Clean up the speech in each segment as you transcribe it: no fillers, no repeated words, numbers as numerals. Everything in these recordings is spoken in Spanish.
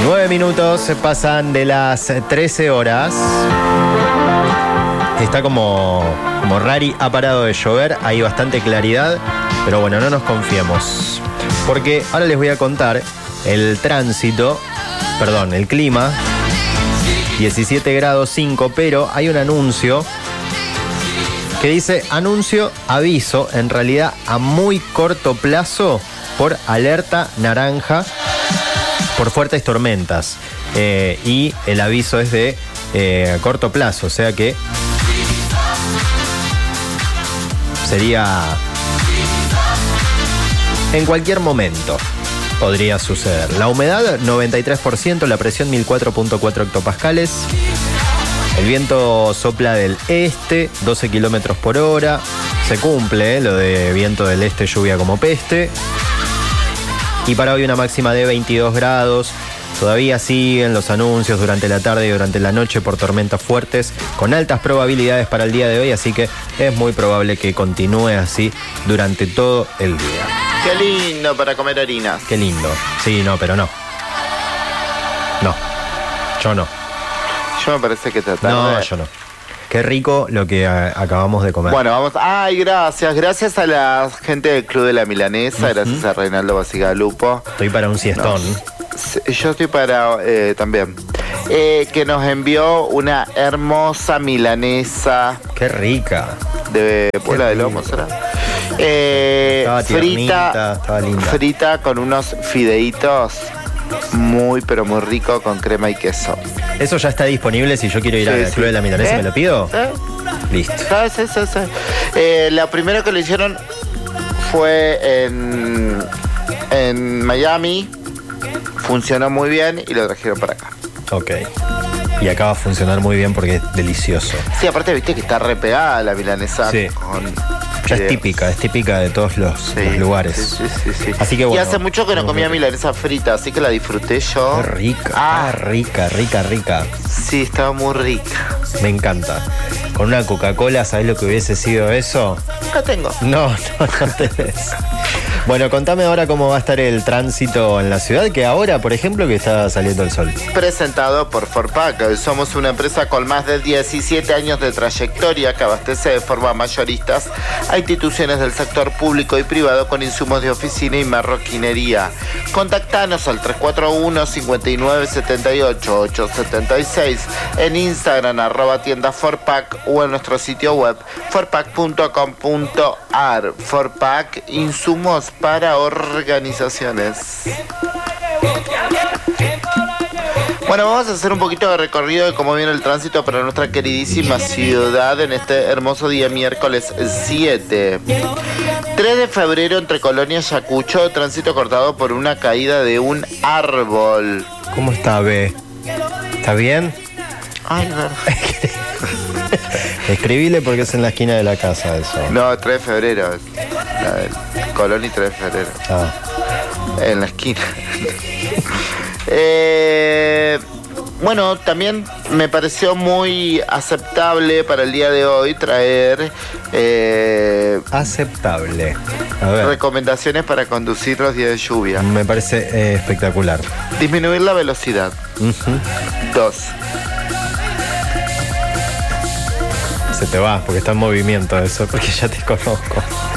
9 minutos pasan de las 13 horas. Está como rari, ha parado de llover, hay bastante claridad, pero bueno, no nos confiemos. Porque ahora les voy a contar el clima, 17 grados 5, pero hay un anuncio que dice aviso, en realidad a muy corto plazo por alerta naranja por fuertes tormentas. Y el aviso es de corto plazo, o sea que sería en cualquier momento podría suceder. La humedad 93%, la presión 1004.4 hectopascales. El viento sopla del este, 12 kilómetros por hora. Se cumple lo de viento del este, lluvia como peste. Y para hoy una máxima de 22 grados. Todavía siguen los anuncios durante la tarde y durante la noche por tormentas fuertes, con altas probabilidades para el día de hoy, así que es muy probable que continúe así durante todo el día. Qué lindo para comer harinas. Qué lindo. Sí, no, pero no. No. Yo no. Yo me parece que tratar No, yo no. Qué rico lo que acabamos de comer. Bueno, vamos. Ay, gracias. Gracias a la gente del Club de la Milanesa. Gracias a Reinaldo Basigalupo. Estoy para un siestón. Yo estoy para también. Que nos envió una hermosa milanesa. Qué rica. De Puebla del Lomo, ¿será? Estaba linda. Frita con unos fideitos muy, pero muy rico con crema y queso. ¿Eso ya está disponible si yo quiero ir al Club de la Milanesa y me lo pido? Listo. Sí. La primera que lo hicieron fue en Miami. Funcionó muy bien y lo trajeron para acá. Ok. Y acá va a funcionar muy bien porque es delicioso. Sí, aparte viste que está repegada la milanesa. Sí. Ya es típica de todos los lugares. Sí. Así que bueno. Y hace mucho que no comía milanesa frita, así que la disfruté yo. Qué rica. Sí, estaba muy rica. Me encanta. Con una Coca-Cola, ¿sabés lo que hubiese sido eso? Acá tengo. No tenés. Bueno, contame ahora cómo va a estar el tránsito en la ciudad, que ahora, por ejemplo, que está saliendo el sol. Presentado por Forpac. Somos una empresa con más de 17 años de trayectoria que abastece de forma mayoristas a instituciones del sector público y privado con insumos de oficina y marroquinería. Contactanos al 341-5978-876, en Instagram @tienda Forpac o en nuestro sitio web forpac.com.ar. Forpac, insumos para organizaciones. Bueno, vamos a hacer un poquito de recorrido de cómo viene el tránsito para nuestra queridísima ciudad en este hermoso día miércoles 7. 3 de febrero entre Colonia y Ayacucho, tránsito cortado por una caída de un árbol. ¿Cómo está, B? ¿Está bien? Ay, verdad. Escribile porque es en la esquina de la casa eso. No, 3 de febrero. La del Colón y 3 de febrero. En la esquina. Bueno, también me pareció muy aceptable para el día de hoy traer aceptable. A ver. Recomendaciones para conducir los días de lluvia. Me parece espectacular. Disminuir la velocidad. 2. Se te va, porque está en movimiento eso, porque ya te conozco.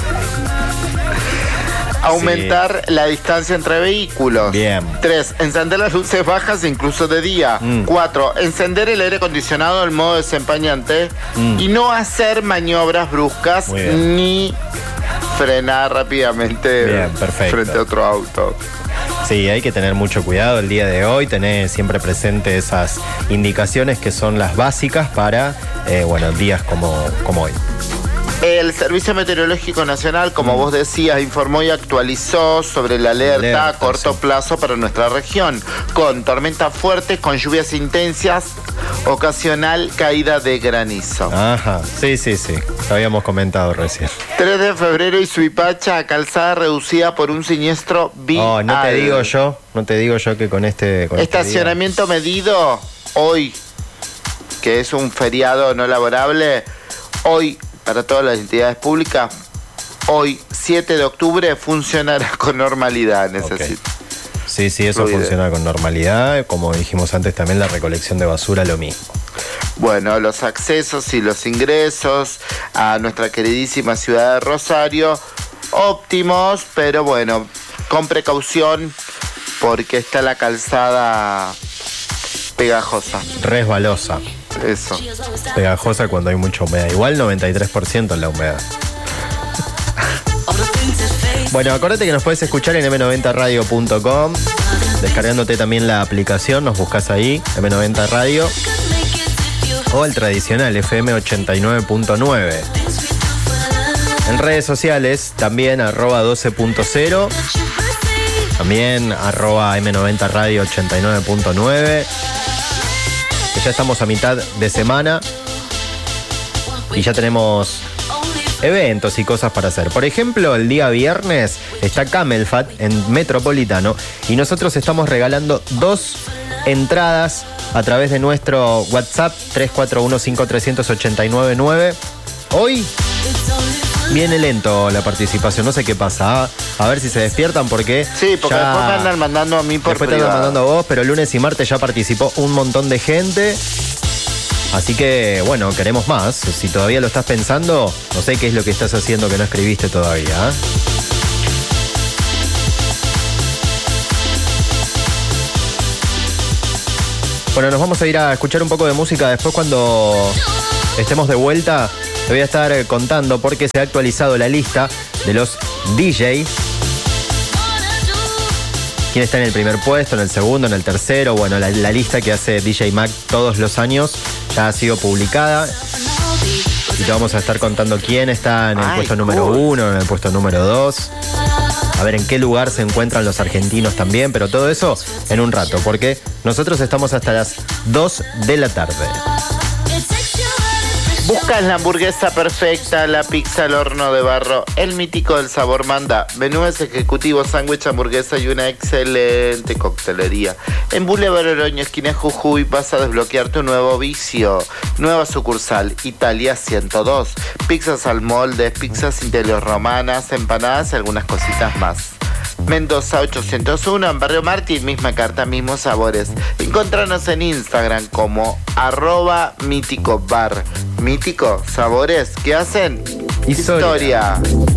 Aumentar la distancia entre vehículos. Bien. 3. Encender las luces bajas incluso de día. 4. Encender el aire acondicionado en modo desempañante. Y no hacer maniobras bruscas ni frenar rápidamente frente a otro auto. Sí, hay que tener mucho cuidado el día de hoy, tener siempre presente esas indicaciones que son las básicas para días como hoy. El Servicio Meteorológico Nacional, como vos decías, informó y actualizó sobre la alerta a corto plazo para nuestra región, con tormentas fuertes, con lluvias intensas, ocasional caída de granizo. Ajá, sí, lo habíamos comentado recién. 3 de febrero y Suipacha, calzada reducida por un siniestro vial. Oh, no te digo yo que con este estacionamiento medido hoy, que es un feriado no laborable, hoy para todas las entidades públicas, hoy 7 de octubre funcionará con normalidad, necesito. Sí, eso fluidez. funciona con normalidad. Como dijimos antes, también la recolección de basura, lo mismo. Bueno, los accesos y los ingresos a nuestra queridísima ciudad de Rosario, óptimos, pero bueno, con precaución, porque está la calzada pegajosa. Resbalosa. Eso. Pegajosa cuando hay mucha humedad. Igual 93% en la humedad. Bueno, acordate que nos puedes escuchar en m90radio.com, descargándote también la aplicación, nos buscas ahí, M90 Radio, o el tradicional FM 89.9. En redes sociales también @12.0, también @M90 Radio 89.9. Ya estamos a mitad de semana y ya tenemos eventos y cosas para hacer. Por ejemplo, el día viernes está Camelfat en Metropolitano y nosotros estamos regalando 2 entradas a través de nuestro WhatsApp 341-5389-9. Hoy viene lento la participación, no sé qué pasa. A ver si se despiertan porque... Sí, porque después me andan mandando a mí por después te andan mandando a vos, pero lunes y martes ya participó un montón de gente. Así que, bueno, queremos más. Si todavía lo estás pensando, no sé qué es lo que estás haciendo que no escribiste todavía. Bueno, nos vamos a ir a escuchar un poco de música. Después, cuando estemos de vuelta, te voy a estar contando porque se ha actualizado la lista de los DJs. ¿Quién está en el primer puesto, en el segundo, en el tercero? Bueno, la lista que hace DJ Mag todos los años ya ha sido publicada. Y te vamos a estar contando quién está en el puesto número 1, en el puesto número 2. A ver en qué lugar se encuentran los argentinos también, pero todo eso en un rato, porque nosotros estamos hasta las 2 de la tarde. Buscas la hamburguesa perfecta, la pizza al horno de barro, el mítico del sabor manda, menúes ejecutivos, sándwich, hamburguesa y una excelente coctelería. En Boulevard Oroño, esquina Jujuy, vas a desbloquear tu nuevo vicio. Nueva sucursal, Italia 102. Pizzas al molde, pizzas interior romanas, empanadas y algunas cositas más. Mendoza 801, en Barrio Martín, misma carta, mismos sabores. Encontranos en Instagram como @míticobar. Mítico, sabores que hacen historia.